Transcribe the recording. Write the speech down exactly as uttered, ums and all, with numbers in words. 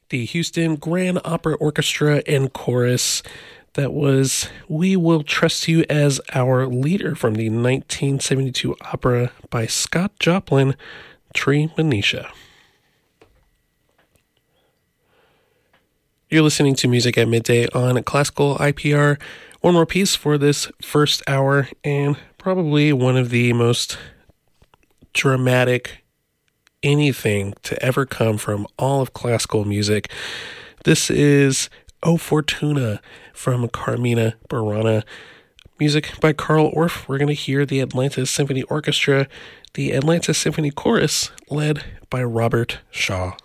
The Houston Grand Opera Orchestra and Chorus. That was We Will Trust You as Our Leader from the nineteen seventy-two opera by Scott Joplin, Treemonisha. You're listening to Music at Midday on Classical I P R. One more piece for this first hour, and probably one of the most dramatic anything to ever come from all of classical music. This is O Fortuna from Carmina Burana. Music by Carl Orff. We're going to hear the Atlanta Symphony Orchestra, the Atlanta Symphony Chorus, led by Robert Shaw.